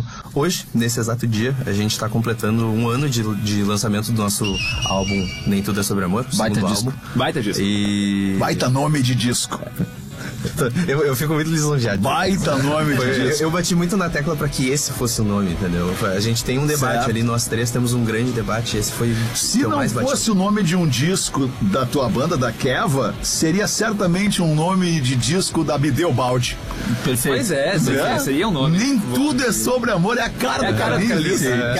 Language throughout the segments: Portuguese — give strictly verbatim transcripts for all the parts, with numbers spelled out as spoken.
hoje, nesse exato dia, a gente tá completando um ano de, de lançamento do nosso álbum Nem Tudo É Sobre Amor. Baita disco. Álbum. Baita disco. E... Baita nome de disco. Eu, eu fico muito lisonjeado. Baita nome Foi, de eu, disco. eu bati muito na tecla pra que esse fosse o nome, entendeu? A gente tem um debate Certo. ali, nós três temos um grande debate. Esse foi Se que eu não mais bati. fosse o nome de um disco da tua banda, da Keva, seria certamente um nome de disco da Bideobaldi. Perfeito. Pois é, É? seria um nome. Nem tudo é sobre amor, é a cara É a do cara do Carlinhos. Carlinhos. É.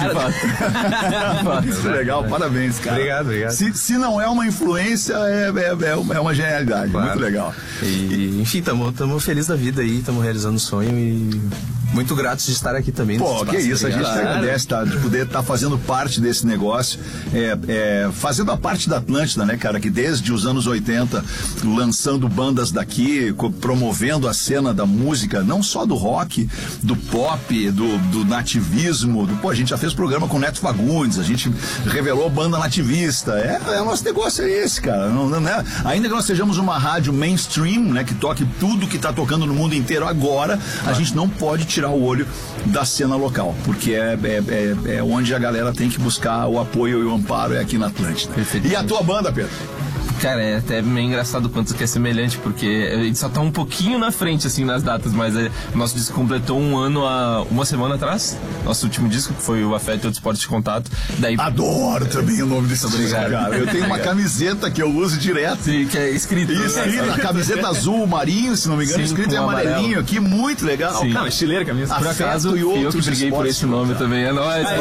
Cara, Muito legal, parabéns, cara. Obrigado, obrigado. Se, se não é uma influência, é, é, é uma- é uma genialidade. Claro. Muito legal. E, enfim, estamos felizes da vida aí, estamos realizando o sonho e muito gratos de estar aqui também. Pô, nesse que espaço. isso, a gente Obrigado. te agradece, tá, de poder estar fazendo parte desse negócio, é, é, fazendo a parte da Atlântida, né, cara, que desde os anos oitenta, lançando bandas daqui, co- promovendo a cena da música, não só do rock, do pop, do, do nativismo, do, pô, a gente já fez programa com o Neto Fagundes, a gente revelou banda nativista, é, é o nosso negócio é esse, cara, não, não é, ainda que nós sejamos uma rádio mainstream, né, que toque tudo que tá tocando no mundo inteiro agora, a gente não pode tirar o olho da cena local, porque é, é, é, é onde a galera tem que buscar o apoio e o amparo, é aqui na Atlântida. E a tua banda, Pedro? Cara, é até meio engraçado quanto que é semelhante, porque a gente só tá um pouquinho na frente, assim, nas datas, mas é, o nosso disco completou um ano há uma semana atrás, nosso último disco, que foi o Afeto e Outros Esportes de Contato. Daí, Adoro também o nome desse disco, cara. Eu tenho uma camiseta que eu uso direto. Sim, que é escrito. Isso aí, a camiseta azul marinho, se não me engano, Sim, escrito com em amarelinho amarelo. aqui, muito legal. Sim. Cara, Não, estileira camisa. Por Afeto acaso, e fui eu que Outros briguei por Esportes esse nome de também, é nóis. vai,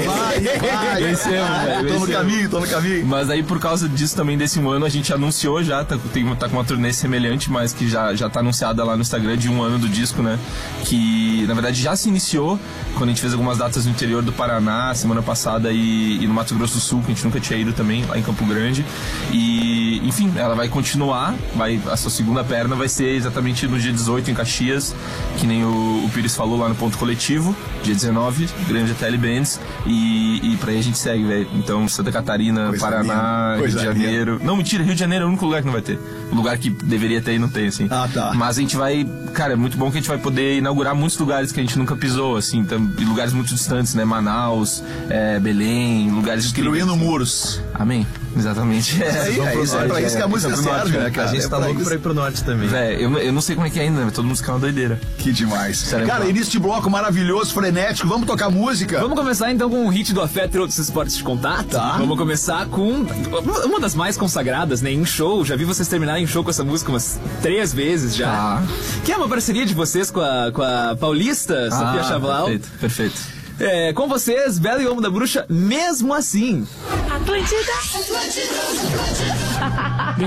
vai, Vencemos, velho, tô no vencemos. caminho, tô no caminho. Mas aí, por causa disso também, desse um ano, a gente anunciou já, tá, tem, tá com uma turnê semelhante, mas que já, já tá anunciada lá no Instagram de um ano do disco, né? Que, na verdade, já se iniciou quando a gente fez algumas datas no interior do Paraná, semana passada, e, e no Mato Grosso do Sul, que a gente nunca tinha ido também, lá em Campo Grande. E, enfim, ela vai continuar, vai, a sua segunda perna vai ser exatamente no dia dezoito em Caxias, que nem o, o Pires falou lá no Ponto Coletivo, dia dezenove, Grande Tele Bands, e, e pra aí a gente segue, velho. Então, Santa Catarina, Coisa Paraná, linda. Coisa Rio de Janeiro. Não, mentira, Rio de Janeiro é o único lugar que não vai ter. O lugar que deveria ter e não tem, assim. Ah, tá. Mas a gente vai, cara, é muito bom que a gente vai poder inaugurar muitos lugares que a gente nunca pisou, assim, tam, e lugares muito distantes, né? Manaus, é, Belém, lugares Destruindo muros. Amém. Exatamente. É, é, é, isso, é pra isso que a música Vamos pro serve, norte, né, cara? A gente É tá pra louco isso. pra ir pro norte também. Véi, eu, eu não sei como é que é ainda, mas todo mundo fica uma doideira. Que demais. Sério, Cara, bom. início de bloco maravilhoso, frenético. Vamos tocar música? Vamos começar então com o hit do Afeto e Outros Esportes de Contato. Tá. Vamos começar com uma das mais consagradas, né? Em show. Já vi vocês terminarem em show com essa música umas três vezes já. Ah. Que é uma parceria de vocês com a, com a Paulista, Sofia Ah, Chavlau. Perfeito, perfeito. É, com vocês, Bela e o Homo da Bruxa, mesmo assim. Atlântida.